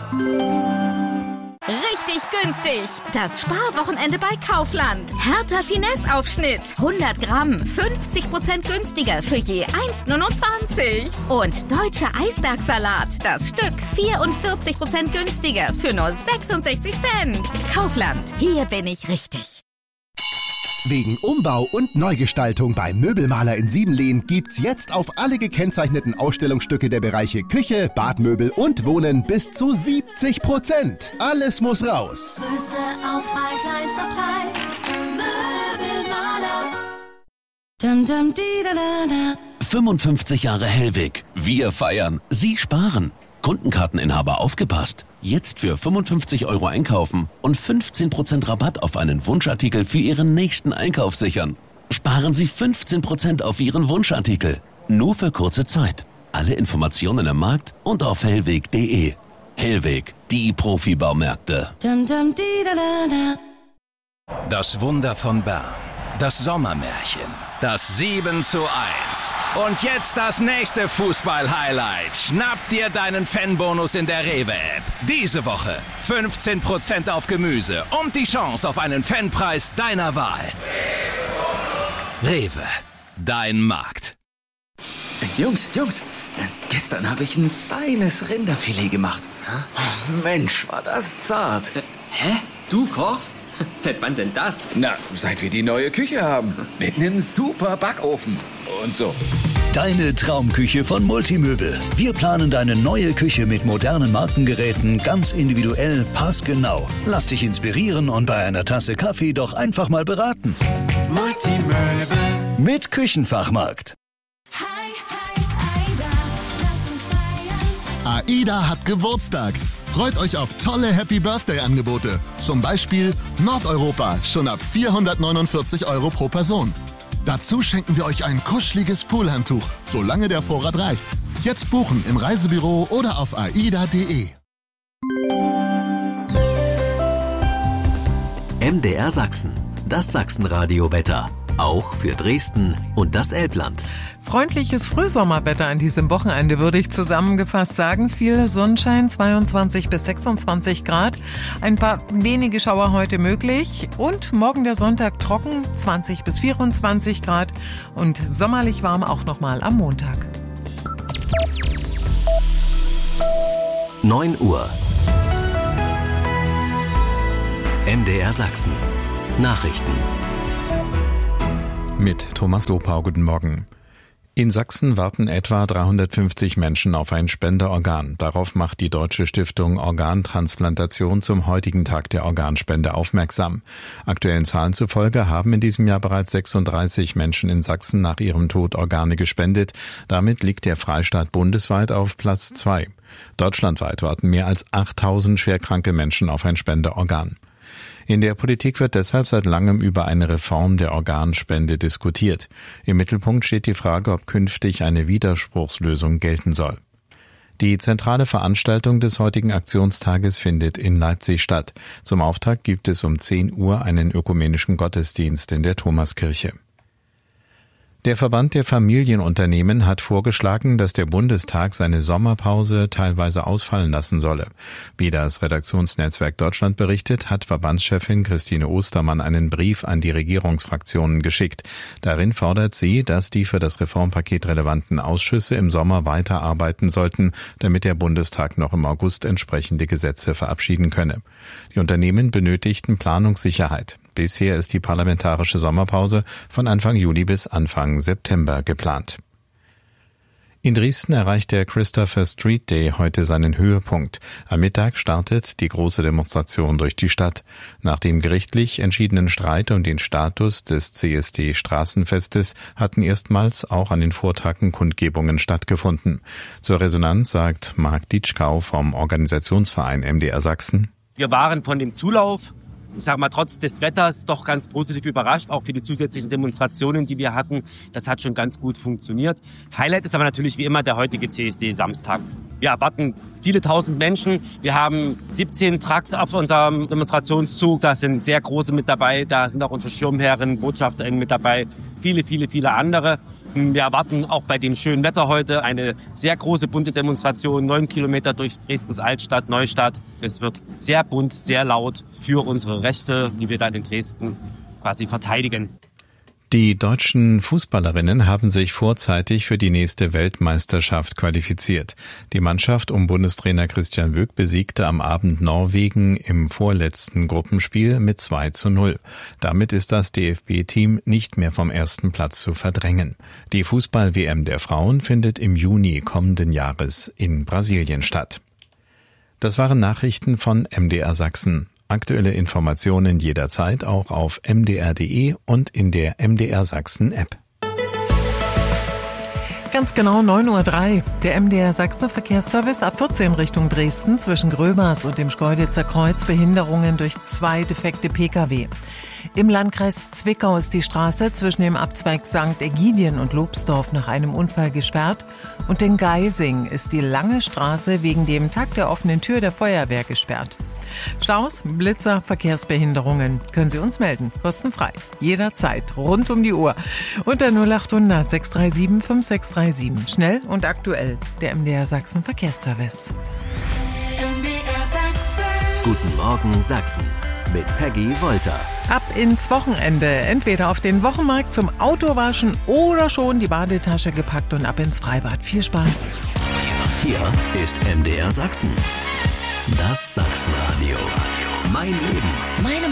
Richtig günstig. Das Sparwochenende bei Kaufland. Hertha Finesse-Aufschnitt. 100 Gramm. 50% günstiger für je 1,29. Und deutscher Eisbergsalat. Das Stück 44% günstiger für nur 66 Cent. Kaufland. Hier bin ich richtig. Wegen Umbau und Neugestaltung beim Möbelmaler in Siebenlehn gibt's jetzt auf alle gekennzeichneten Ausstellungsstücke der Bereiche Küche, Badmöbel und Wohnen bis zu 70%. Alles muss raus. Größte Auswahl, kleinster Preis. Möbelmaler. 55 Jahre Hellweg. Wir feiern. Sie sparen. Kundenkarteninhaber aufgepasst. Jetzt für 55 € einkaufen und 15% Rabatt auf einen Wunschartikel für Ihren nächsten Einkauf sichern. Sparen Sie 15% auf Ihren Wunschartikel. Nur für kurze Zeit. Alle Informationen im Markt und auf hellweg.de. Hellweg, die Profibaumärkte. Das Wunder von Bern. Das Sommermärchen. Das 7:1. Und jetzt das nächste Fußball-Highlight. Schnapp dir deinen Fanbonus in der Rewe-App. Diese Woche 15% auf Gemüse und die Chance auf einen Fanpreis deiner Wahl. Rewe, dein Markt. Jungs, gestern habe ich ein feines Rinderfilet gemacht. Mensch, war das zart. Hä? Du kochst? Seit wann denn das? Na, seit wir die neue Küche haben. Mit einem super Backofen und so. Deine Traumküche von Multimöbel. Wir planen deine neue Küche mit modernen Markengeräten ganz individuell, passgenau. Lass dich inspirieren und bei einer Tasse Kaffee doch einfach mal beraten. Multimöbel. Mit Küchenfachmarkt. AIDA hat Geburtstag. Freut euch auf tolle Happy-Birthday-Angebote. Zum Beispiel Nordeuropa, schon ab 449 € pro Person. Dazu schenken wir euch ein kuscheliges Poolhandtuch, solange der Vorrat reicht. Jetzt buchen im Reisebüro oder auf aida.de. MDR Sachsen, das Sachsenradio-Wetter. Auch für Dresden und das Elbland. Freundliches Frühsommerwetter an diesem Wochenende, würde ich zusammengefasst sagen. Viel Sonnenschein, 22 bis 26 Grad. Ein paar wenige Schauer heute möglich. Und morgen der Sonntag trocken, 20 bis 24 Grad. Und sommerlich warm auch nochmal am Montag. 9 Uhr. MDR Sachsen. Nachrichten. Mit Thomas Lopau, guten Morgen. In Sachsen warten etwa 350 Menschen auf ein Spenderorgan. Darauf macht die Deutsche Stiftung Organtransplantation zum heutigen Tag der Organspende aufmerksam. Aktuellen Zahlen zufolge haben in diesem Jahr bereits 36 Menschen in Sachsen nach ihrem Tod Organe gespendet. Damit liegt der Freistaat bundesweit auf Platz 2. Deutschlandweit warten mehr als 8000 schwerkranke Menschen auf ein Spenderorgan. In der Politik wird deshalb seit langem über eine Reform der Organspende diskutiert. Im Mittelpunkt steht die Frage, ob künftig eine Widerspruchslösung gelten soll. Die zentrale Veranstaltung des heutigen Aktionstages findet in Leipzig statt. Zum Auftakt gibt es um 10 Uhr einen ökumenischen Gottesdienst in der Thomaskirche. Der Verband der Familienunternehmen hat vorgeschlagen, dass der Bundestag seine Sommerpause teilweise ausfallen lassen solle. Wie das Redaktionsnetzwerk Deutschland berichtet, hat Verbandschefin Christine Ostermann einen Brief an die Regierungsfraktionen geschickt. Darin fordert sie, dass die für das Reformpaket relevanten Ausschüsse im Sommer weiterarbeiten sollten, damit der Bundestag noch im August entsprechende Gesetze verabschieden könne. Die Unternehmen benötigten Planungssicherheit. Bisher ist die parlamentarische Sommerpause von Anfang Juli bis Anfang September geplant. In Dresden erreicht der Christopher Street Day heute seinen Höhepunkt. Am Mittag startet die große Demonstration durch die Stadt. Nach dem gerichtlich entschiedenen Streit um den Status des CSD-Straßenfestes hatten erstmals auch an den Vortagen Kundgebungen stattgefunden. Zur Resonanz sagt Marc Ditschkau vom Organisationsverein MDR Sachsen: Wir waren von dem Zulauf, ich sage mal, trotz des Wetters doch ganz positiv überrascht, auch für die zusätzlichen Demonstrationen, die wir hatten. Das hat schon ganz gut funktioniert. Highlight ist aber natürlich wie immer der heutige CSD-Samstag. Wir erwarten viele tausend Menschen. Wir haben 17 Trucks auf unserem Demonstrationszug. Da sind sehr große mit dabei. Da sind auch unsere Schirmherren, Botschafterinnen mit dabei. Viele andere. Wir erwarten auch bei dem schönen Wetter heute eine sehr große, bunte Demonstration, 9 Kilometer durch Dresdens Altstadt, Neustadt. Es wird sehr bunt, sehr laut für unsere Rechte, die wir dann in Dresden quasi verteidigen. Die deutschen Fußballerinnen haben sich vorzeitig für die nächste Weltmeisterschaft qualifiziert. Die Mannschaft um Bundestrainer Christian Wöck besiegte am Abend Norwegen im vorletzten Gruppenspiel mit 2:0. Damit ist das DFB-Team nicht mehr vom ersten Platz zu verdrängen. Die Fußball-WM der Frauen findet im Juni kommenden Jahres in Brasilien statt. Das waren Nachrichten von MDR Sachsen. Aktuelle Informationen jederzeit auch auf mdr.de und in der MDR Sachsen App. Ganz genau 9:03 Uhr. Der MDR Sachsen Verkehrsservice A14 Richtung Dresden zwischen Gröbers und dem Schkeuditzer Kreuz Behinderungen durch 2 defekte Pkw. Im Landkreis Zwickau ist die Straße zwischen dem Abzweig St. Ägidien und Lobsdorf nach einem Unfall gesperrt und in Geising ist die lange Straße wegen dem Tag der offenen Tür der Feuerwehr gesperrt. Staus, Blitzer, Verkehrsbehinderungen. Können Sie uns melden. Kostenfrei. Jederzeit. Rund um die Uhr. Unter 0800 637 5637. Schnell und aktuell. Der MDR Sachsen Verkehrsservice. MDR Sachsen. Guten Morgen Sachsen. Mit Peggy Wolter. Ab ins Wochenende. Entweder auf den Wochenmarkt zum Autowaschen oder schon die Badetasche gepackt und ab ins Freibad. Viel Spaß. Hier ist MDR Sachsen. Das Sachsenradio. Mein Leben. Meine